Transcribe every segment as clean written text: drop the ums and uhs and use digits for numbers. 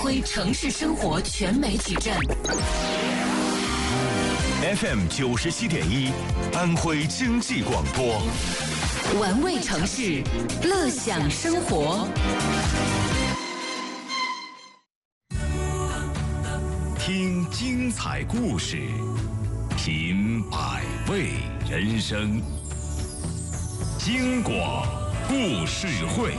徽城市生活全媒体站 FM 97.1，安徽经济广播， 玩味城市，乐享生活。 听精彩故事，品百味人生。京广故事会。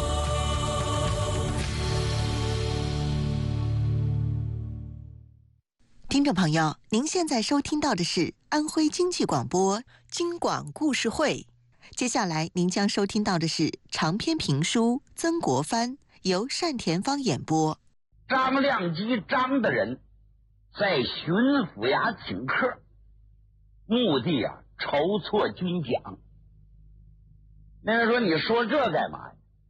听众朋友，您现在收听到的是安徽经济广播京广故事会。接下来您将收听到的是长篇评书《曾国藩》，由单田芳演播。 张亮基张的人在巡抚衙请客，目的筹措军饷。那人说：“你说这干嘛呀？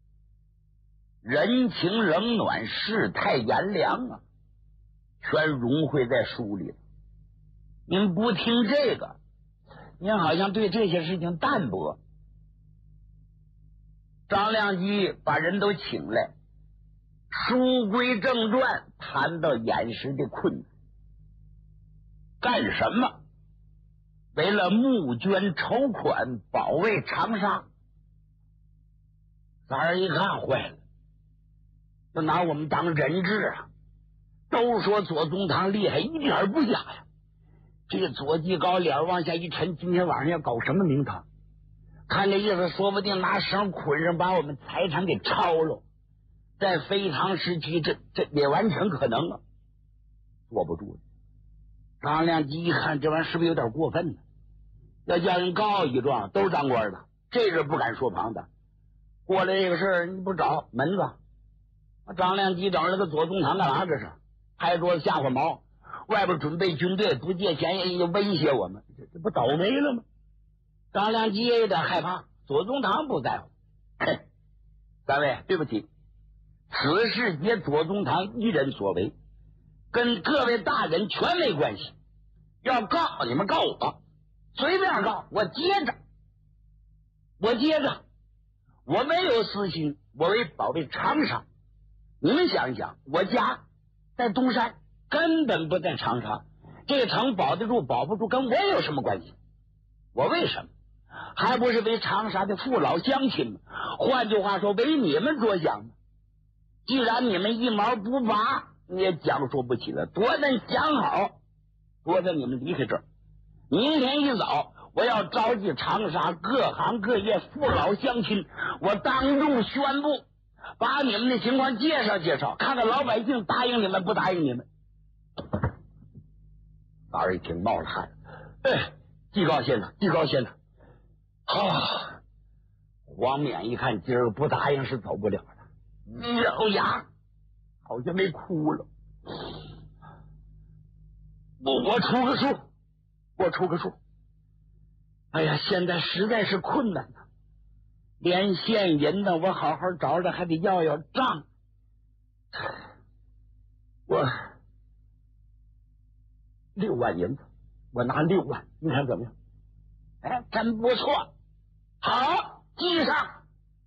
人情冷暖，世态炎凉啊，全融汇在书里了。您不听这个，您好像对这些事情淡薄。”张亮基把人都请来，书归正传，谈到眼时的困难。干什么？为了募捐筹款，保卫长沙。咱儿一看坏了，就拿我们当人质啊！都说左宗棠厉害，一点不假呀。这个左继高脸往下一沉，今天晚上要搞什么名堂？看这意思，说不定拿绳捆上，把我们财产给抄了。在非常时期，这也完全可能啊，坐不住了。张亮基一看，这玩意儿是不是有点过分呢？要叫人告一状，都当官的，这人不敢说旁的。过来这个事儿，你不找门子？张亮基找了个左宗棠干嘛？这是拍桌子吓唬毛，外边准备军队，不借钱也威胁我们，这不倒霉了吗？张亮基也有点害怕，左宗棠不在乎。三位，对不起，此事皆左宗棠一人所为，跟各位大人全没关系。要告你们告我，随便告，我接着，我没有私心，我为保卫长沙。你们想一想，我家在东山，根本不在长沙，这个城保得住保不住跟我有什么关系？我为什么？还不是为长沙的父老乡亲吗？换句话说，为你们着想吗？既然你们一毛不拔，你也讲说不起了。多咱想好，多咱你们离开这儿。明天一早，我要召集长沙各行各业父老乡亲，我当众宣布，把你们的情况介绍介绍，看看老百姓答应你们不答应你们。大儿一听冒了汗，季高先生，黄冕一看今儿不答应是走不了了，咬牙好像没哭了。我出个数。哎呀，现在实在是困难呐，连现银呢，我好好找找，还得要账。我6万银子，我拿6万，你看怎么样？真不错，好，记上。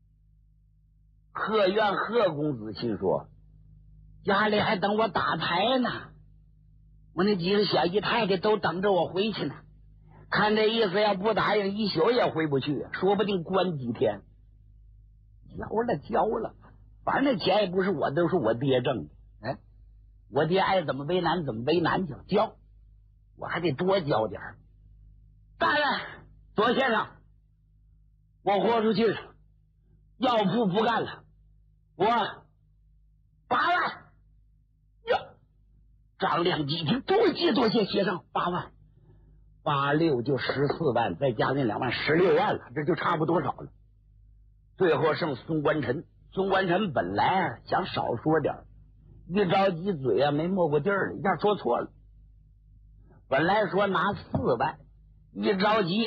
贺院贺公子心说，家里还等我打牌呢，我那几个小姨太太都等着我回去呢。看这意思，要不答应一宿也回不去，说不定关几天。交了，反正那钱也不是我，都是我爹挣的。我爹爱怎么为难怎么为难去，交，我还得多交点儿。大人，左先生，我豁出去了，要付不干了，我8万。哟，张亮基一听，多谢，写上8万，8、6就14万，再加那2万，16万了，这就差不多少了。最后剩宋官臣本来想少说点，一着急嘴没没过地儿了，一下说错了。本来说拿4万，一着急